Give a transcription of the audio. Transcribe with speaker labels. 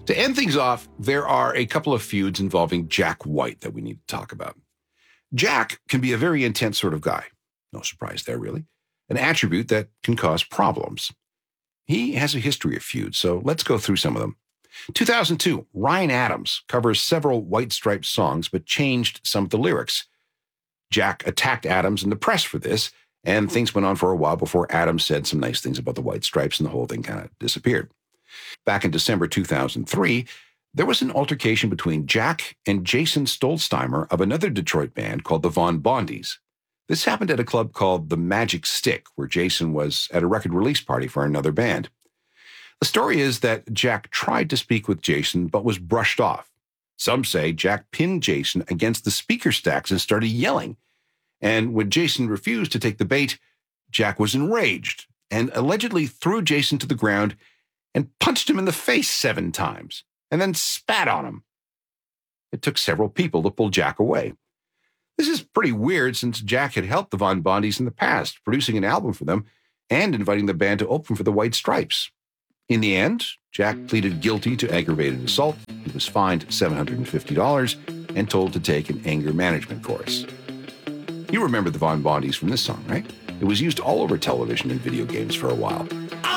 Speaker 1: To end things off, there are a couple of feuds involving Jack White that we need to talk about. Jack can be a very intense sort of guy. No surprise there, really. An attribute that can cause problems. He has a history of feuds, so let's go through some of them. 2002, Ryan Adams covers several White Stripes songs but changed some of the lyrics. Jack attacked Adams in the press for this, and things went on for a while before Adams said some nice things about the White Stripes, and the whole thing kind of disappeared. Back in December 2003, there was an altercation between Jack and Jason Stolzheimer of another Detroit band called the Von Bondies. This happened at a club called the Magic Stick, where Jason was at a record release party for another band. The story is that Jack tried to speak with Jason, but was brushed off. Some say Jack pinned Jason against the speaker stacks and started yelling. And when Jason refused to take the bait, Jack was enraged and allegedly threw Jason to the ground and punched him in the face 7 times, and then spat on him. It took several people to pull Jack away. This is pretty weird since Jack had helped the Von Bondies in the past, producing an album for them and inviting the band to open for the White Stripes. In the end, Jack pleaded guilty to aggravated assault. He was fined $750 and told to take an anger management course. You remember the Von Bondies from this song, right? It was used all over television and video games for a while.